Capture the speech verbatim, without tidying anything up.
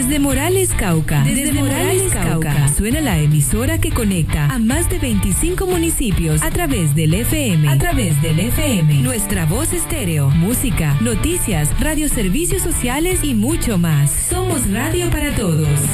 Desde Morales, Cauca. Desde, Desde Morales, Cauca. Cauca. Suena la emisora que conecta a más de veinticinco municipios a través del F M. A través del F M. Nuestra voz estéreo, música, noticias, radioservicios sociales y mucho más. Somos radio para todos.